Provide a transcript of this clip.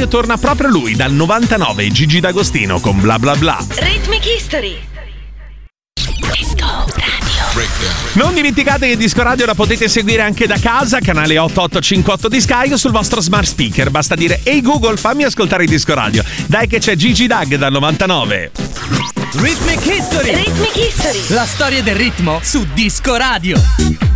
Radio torna proprio lui, dal 99, Gigi D'Agostino con Bla Bla Bla. Rhythmic History. Disco Radio. Non dimenticate che Disco Radio la potete seguire anche da casa, canale 8858 di Sky o sul vostro smart speaker. Basta dire ehi Google, fammi ascoltare Disco Radio. Dai che c'è Gigi Dag dal 99. Rhythmic History. Rhythmic History. La storia del ritmo su Disco Radio.